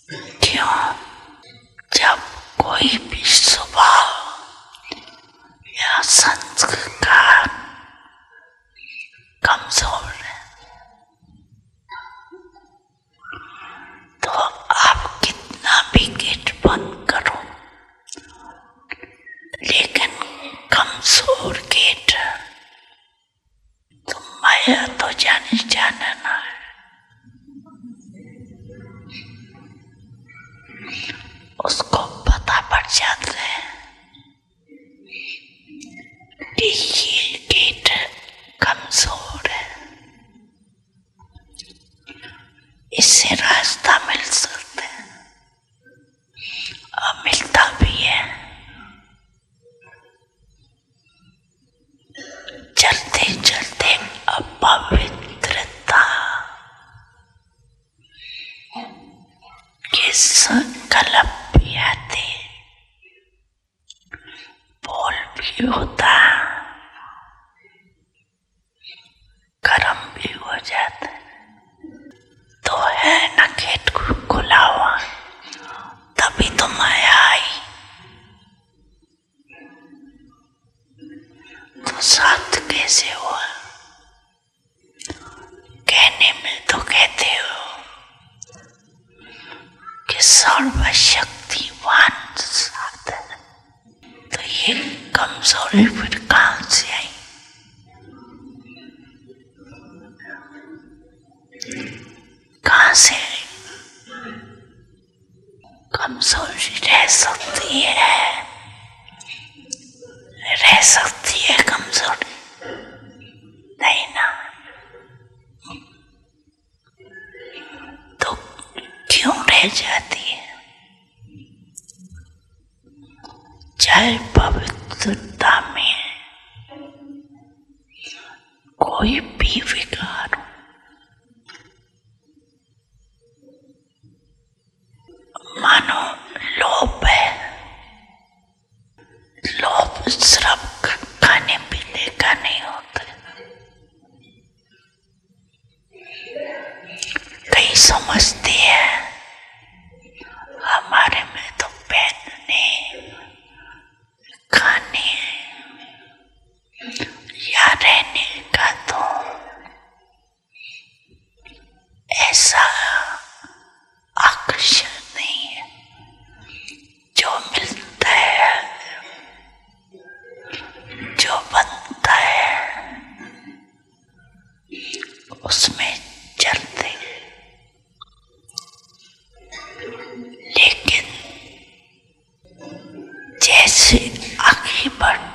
क्यों? जब कोई भी स्वभाव या संस्कार कमजोर है तो आप कितना भी गेट बंद करो, लेकिन कमजोर गेट तो माया तो जाना है। उसको पता पड़ जाता है कि ये गेट कमजोर है, इससे रास्ता मिल सकता है और मिलता भी है। चलते चलते अपवित्रता के संकल्प भी आते, बोल भी होता, कर्म भी हो जाता। तो है ना गेट खुला हुआ, तभी तो माया आई। तो साथ कैसे हुआ? कहने में तो कहते हो कि सर्वशक्तिवान साथ है, तो ये कमजोरी फिर कहां से आई? कहां से आई? कमजोरी रह सकती है कमजोरी, नहीं ना? तो क्यों रह जाती है? चाहे पवित्रता में कोई भी विकार हो, मानो लोभ है, लोभ सिर्फ खाने पीने का नहीं होता। कई समझते हैं हमारे में तो पहनने, खाने या रहने का तो ऐसा आकर्षण नहीं है। जो मिलता है, जो बनता है, उसमें चलते हैं। लेकिन जैसे आगे बढ़